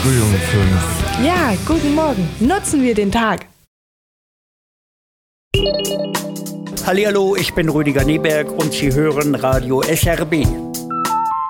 Früh um 5. Ja, guten Morgen. Nutzen wir den Tag. Hallihallo, ich bin Rüdiger Neberg und Sie hören Radio SRB.